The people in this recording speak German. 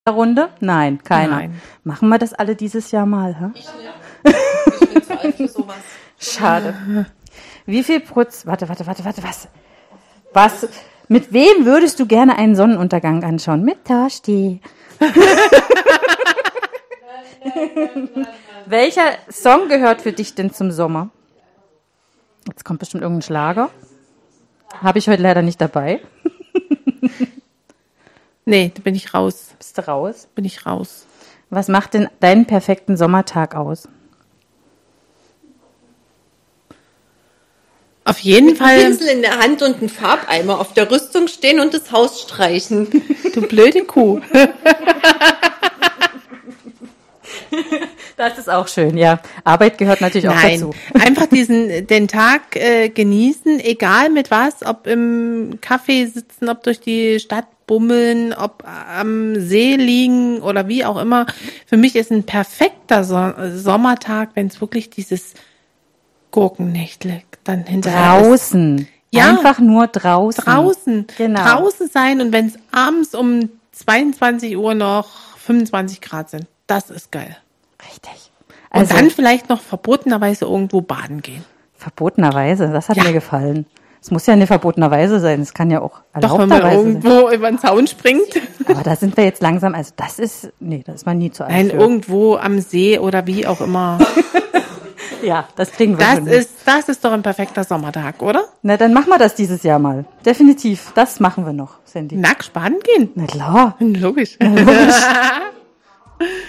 Runde? Nein, keiner. Nein. Machen wir das alle dieses Jahr mal, hä? Ich bin zu alt für sowas. Schade. Wie viel Warte, was? Mit wem würdest du gerne einen Sonnenuntergang anschauen? Mit Tosti. Welcher Song gehört für dich denn zum Sommer? Jetzt kommt bestimmt irgendein Schlager. Habe ich heute leider nicht dabei. Nee, da bin ich raus. Bist du raus? Bin ich raus. Was macht denn deinen perfekten Sommertag aus? Auf jeden Fall. Pinsel in der Hand und ein Farbeimer auf der Rüstung stehen und das Haus streichen. Du blöde Kuh. Das ist auch schön, ja. Arbeit gehört natürlich auch dazu. Einfach den Tag genießen, egal mit was, ob im Café sitzen, ob durch die Stadt bummeln, ob am See liegen oder wie auch immer. Für mich ist ein perfekter Sommertag, wenn es wirklich dieses Gurkennächtle dann hinterher draußen. Ist. Ja, einfach nur draußen. Draußen. Genau. Draußen sein und wenn es abends um 22 Uhr noch 25 Grad sind, das ist geil. Richtig. Also, und dann vielleicht noch verbotenerweise irgendwo baden gehen. Verbotenerweise, das hat mir gefallen. Es muss ja nicht verbotenerweise sein, es kann ja auch erlaubterweise sein. Doch, wenn man irgendwo über den Zaun springt. Aber da sind wir jetzt langsam, also das ist man nie zu alt. Nein, irgendwo am See oder wie auch immer. Ja, das kriegen wir Das ist doch ein perfekter Sommertag, oder? Na, dann machen wir das dieses Jahr mal. Definitiv, das machen wir noch, Sandy. Nackt baden gehen? Na klar. Logisch.